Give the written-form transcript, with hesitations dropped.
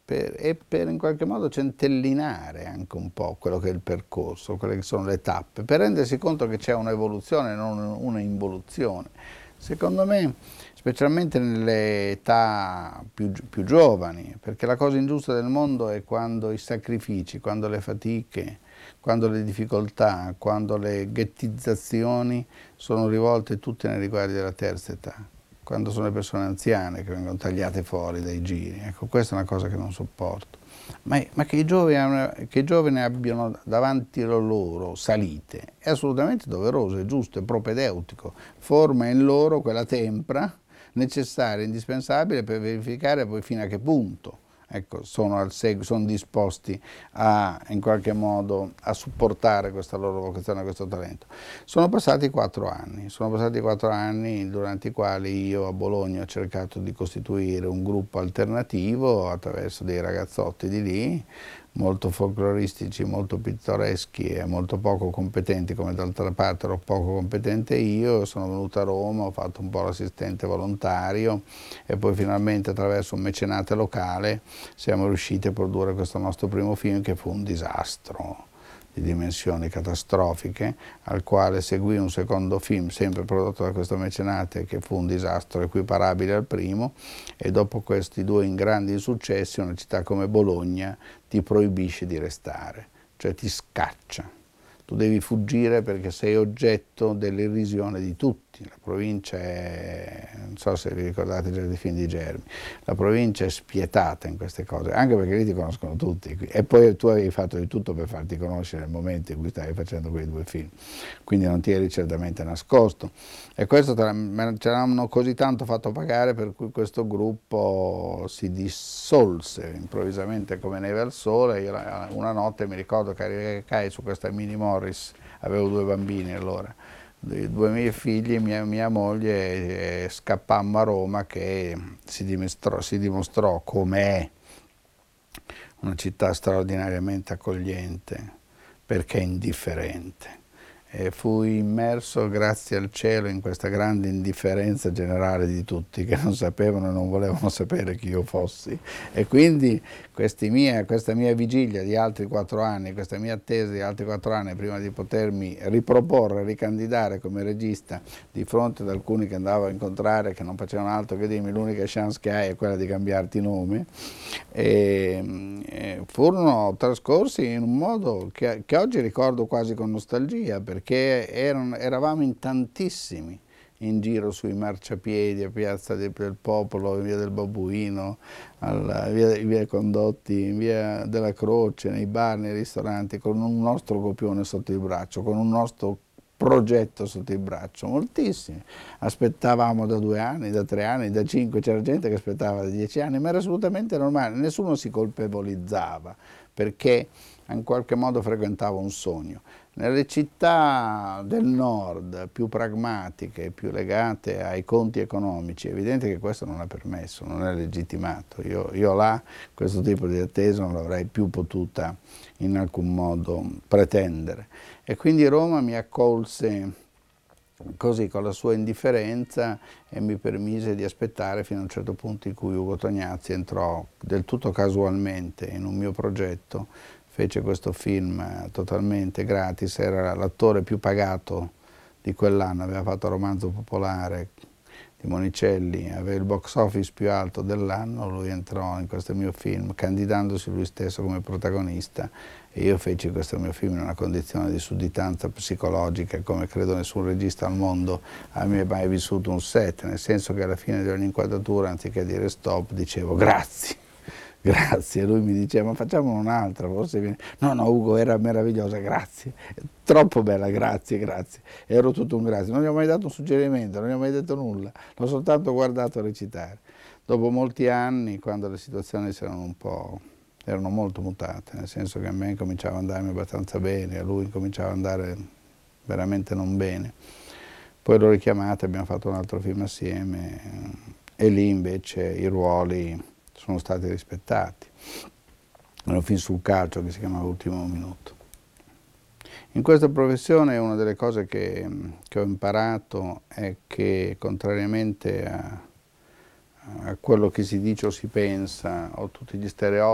per in qualche modo centellinare anche un po' quello che è il percorso, quelle che sono le tappe, per rendersi conto che c'è un'evoluzione, non una involuzione. Secondo me, specialmente nelle età più giovani, perché la cosa ingiusta del mondo è quando i sacrifici, quando le fatiche, quando le difficoltà, quando le ghettizzazioni sono rivolte tutte nei riguardi della terza età, quando sono le persone anziane che vengono tagliate fuori dai giri. Ecco, questa è una cosa che non sopporto. Ma che i giovani abbiano davanti a loro salite è assolutamente doveroso, è giusto, è propedeutico, forma in loro quella tempra necessaria, indispensabile per verificare poi fino a che punto, ecco, sono disposti a, in qualche modo, a supportare questa loro vocazione, questo talento. Sono passati 4 anni durante i quali io a Bologna ho cercato di costituire un gruppo alternativo attraverso dei ragazzotti di lì, molto folcloristici, molto pittoreschi e molto poco competenti, come d'altra parte ero poco competente io. Sono venuto a Roma, ho fatto un po' l'assistente volontario e poi finalmente attraverso un mecenate locale siamo riusciti a produrre questo nostro primo film, che fu un disastro di dimensioni catastrofiche, al quale seguì un secondo film sempre prodotto da questo mecenate, che fu un disastro equiparabile al primo, e dopo questi 2 grandi successi una città come Bologna ti proibisce di restare, cioè ti scaccia. Tu devi fuggire perché sei oggetto dell'irrisione di tutti. La provincia è, non so se vi ricordate già dei film di Germi, la provincia è spietata in queste cose, anche perché lì ti conoscono tutti. E poi tu avevi fatto di tutto per farti conoscere nel momento in cui stavi facendo quei 2 film, quindi non ti eri certamente nascosto. E questo ce l'hanno così tanto fatto pagare, per cui questo gruppo si dissolse improvvisamente come neve al sole. Io una notte mi ricordo che caricai su questa Mini Morris, avevo 2 bambini allora, 2 miei figli e mia moglie, e scappammo a Roma, che si dimostrò come è una città straordinariamente accogliente, perché indifferente. E fui immerso, grazie al cielo, in questa grande indifferenza generale di tutti, che non sapevano e non volevano sapere chi io fossi. E quindi questa mia vigilia di altri 4 anni, questa mia attesa di altri 4 anni prima di potermi riproporre, ricandidare come regista di fronte ad alcuni che andavo a incontrare, che non facevano altro che dirmi: l'unica chance che hai è quella di cambiarti nome, e furono trascorsi in un modo che oggi ricordo quasi con nostalgia, perché eravamo in tantissimi in giro sui marciapiedi, a Piazza del Popolo, in via del Babuino, in via Condotti, in via della Croce, nei bar, nei ristoranti, con un nostro copione sotto il braccio, con un nostro progetto sotto il braccio, moltissimi. Aspettavamo da 2 anni, da 3 anni, da 5, c'era gente che aspettava da 10 anni, ma era assolutamente normale, nessuno si colpevolizzava, perché in qualche modo frequentava un sogno. Nelle città del nord, più pragmatiche, più legate ai conti economici, è evidente che questo non è permesso, non è legittimato. Io là questo tipo di attesa non l'avrei più potuta in alcun modo pretendere. E quindi Roma mi accolse così, con la sua indifferenza, e mi permise di aspettare fino a un certo punto in cui Ugo Tognazzi entrò del tutto casualmente in un mio progetto. Fece questo film totalmente gratis, era l'attore più pagato di quell'anno, aveva fatto Romanzo Popolare di Monicelli, aveva il box office più alto dell'anno. Lui entrò in questo mio film candidandosi lui stesso come protagonista, e io feci questo mio film in una condizione di sudditanza psicologica come credo nessun regista al mondo abbia mai vissuto un set, nel senso che alla fine di ogni inquadratura, anziché dire stop, dicevo grazie. Grazie, e lui mi diceva: ma facciamo un'altra, forse viene. No, no, Ugo, era meravigliosa, grazie, troppo bella, grazie, grazie. Ero tutto un grazie, non gli ho mai dato un suggerimento, non gli ho mai detto nulla, l'ho soltanto guardato recitare. Dopo molti anni, quando le situazioni erano molto mutate, nel senso che a me cominciava ad andarmi abbastanza bene, a lui cominciava ad andare veramente non bene. Poi l'ho richiamato, abbiamo fatto un altro film assieme, e lì invece i ruoli sono stati rispettati. Era un film sul calcio che si chiama Ultimo Minuto. In questa professione una delle cose che ho imparato è che, contrariamente a quello che si dice o si pensa, o tutti gli stereotipi,